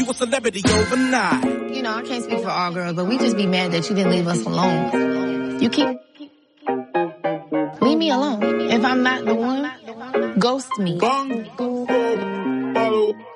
a celebrity overnight. You know, I can't speak for all girls, but we just be mad that you didn't leave us alone. You keep... Leave me alone. If I'm not the one, ghost me. Bang, follow.